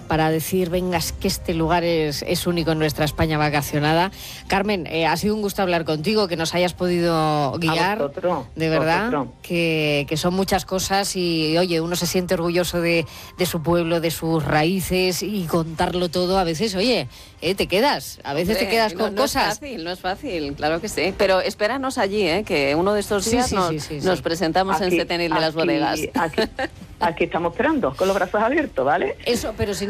para decir, venga, es que este lugar es único en nuestra España vacacionada. Carmen, ha sido un gusto hablar contigo, que nos hayas podido guiar, de verdad, que son muchas cosas y, oye, uno se siente orgulloso de su pueblo, de sus raíces y contarlo todo. A veces, oye, te quedas, a veces te quedas con cosas. No es fácil, claro que sí. Pero espéranos allí, que uno de estos días nos presentamos en Setenil de las Bodegas. Aquí estamos esperando, con los brazos abiertos, ¿vale? Eso, pero si